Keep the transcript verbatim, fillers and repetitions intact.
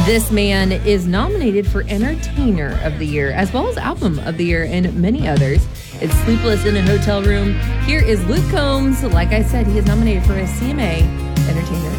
This man is nominated for Entertainer of the Year, as well as Album of the Year, and many others. It's Sleepless in a Hotel Room. Here is Luke Combs. Like I said, he is nominated for a C M A Entertainer